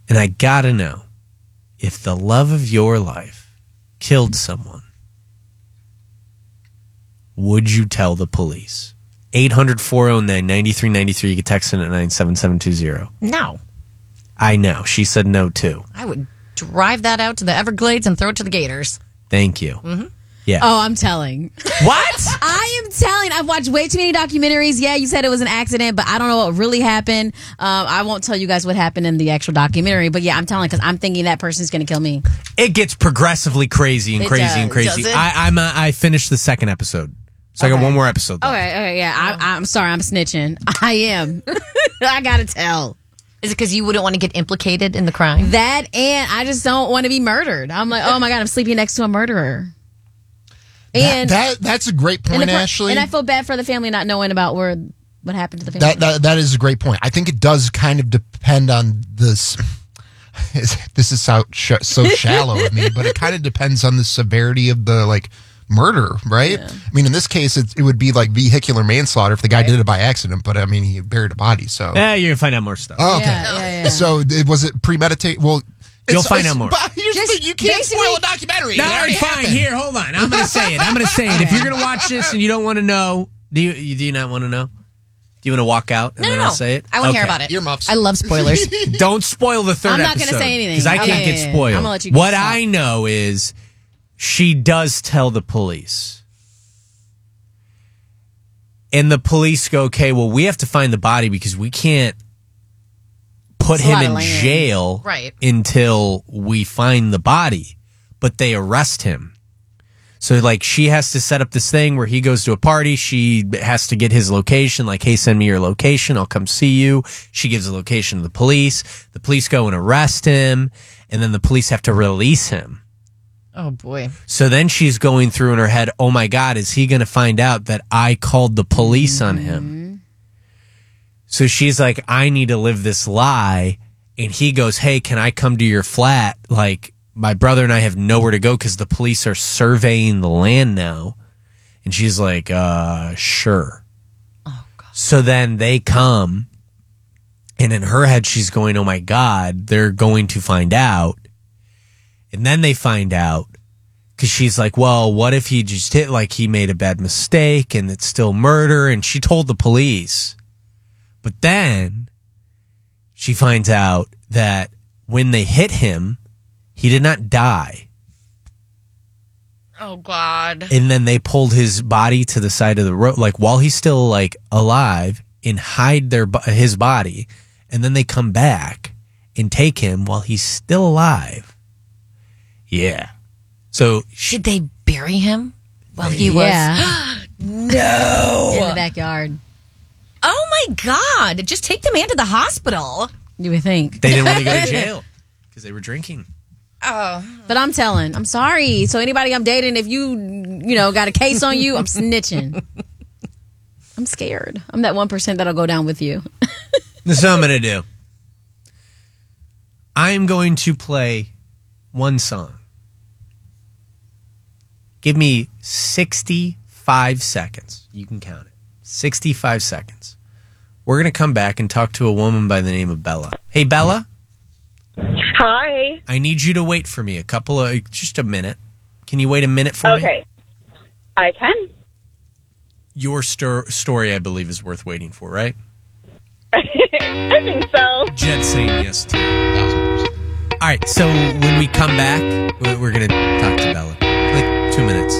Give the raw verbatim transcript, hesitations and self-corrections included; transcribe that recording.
And I gotta know, if the love of your life killed someone, would you tell the police? eight hundred, four oh nine, nine three nine three. You can text in at nine seven seven two zero. No. I know. She said no, too. I would drive that out to the Everglades and throw it to the Gators. Thank you. Mm-hmm. Yeah. Oh, I'm telling. What? I am telling. I've watched way too many documentaries. Yeah, you said it was an accident, but I don't know what really happened. Um, I won't tell you guys what happened in the actual documentary, but yeah, I'm telling because I'm thinking that person's going to kill me. It gets progressively crazy and It crazy does. and crazy. Does it? I, I'm uh, I finished the second episode. So I got Okay. one more episode left. Okay, okay, yeah. I, I'm sorry. I'm snitching. I am. I got to tell. Is it because you wouldn't want to get implicated in the crime? That and I just don't want to be murdered. I'm like, oh my God, I'm sleeping next to a murderer. And that, that that's a great point, and the per- Ashley. And I feel bad for the family not knowing about where what happened to the family. That, that that is a great point. I think it does kind of depend on this. This is so, so shallow of me, but it kind of depends on the severity of the like murder, right? Yeah. I mean, in this case, it, it would be like vehicular manslaughter if the guy did it by accident. But I mean, he buried a body, so. Yeah, you're gonna find out more stuff. Oh, okay. Yeah, yeah, yeah. So it, was it premeditated? Well, You'll it's- find it's- out more. But here's the Just thing: you can't basically- spoil a documentary. No, It already fine. happened. Here, hold on. I'm gonna say it. I'm gonna say it. If you're gonna watch this and you don't want to know, do you? Do you not want to know? Do you want to walk out and No, then no, I'll no. say it? I want to hear Okay. about it. Earmuffs. I love spoilers. Don't spoil the third I'm not episode. gonna say anything. Because I Okay, can't yeah, get yeah, yeah. spoiled. I'm gonna let you what talk. I know is she does tell the police. And the police go, okay, well, we have to find the body because we can't put It's a him lot of in land. jail Right. until we find the body. But they arrest him. So, like, she has to set up this thing where he goes to a party. She has to get his location, like, hey, send me your location. I'll come see you. She gives the location to the police. The police go and arrest him. And then the police have to release him. Oh, boy. So then she's going through in her head, oh my God, is he going to find out that I called the police on him? So she's like, I need to live this lie. And he goes, hey, can I come to your flat? Like, my brother and I have nowhere to go because the police are surveying the land now. And she's like, uh, sure. Oh, God. So then they come. And in her head, she's going, oh my God, they're going to find out. And then they find out because she's like, well, what if he just hit, like he made a bad mistake and it's still murder? And she told the police. But then she finds out that when they hit him, he did not die. Oh, God. And then they pulled his body to the side of the road, like while he's still like alive, and hide their bo- his body. And then they come back and take him while he's still alive. Yeah. So she, Did they bury him while he was? Yeah. No. In the backyard. Oh, my God. Just take the man to the hospital. You would think. they didn't want to go to jail because they were drinking. Oh. But I'm telling. I'm sorry. So anybody I'm dating, if you, you know, got a case on you, I'm snitching. I'm scared. I'm that one percent that'll go down with you. This is what I'm going to do. I am going to play one song. Give me sixty-five seconds. You can count it. sixty-five seconds. We're going to come back and talk to a woman by the name of Bella. Hey, Bella. Hi. I need you to wait for me a couple of, just a minute. Can you wait a minute for me? Okay. I can. Your sto- story, I believe, is worth waiting for, right? I think so. Jed's saying yes to it. All right, so when we come back, we're going to talk to Bella. Like two minutes.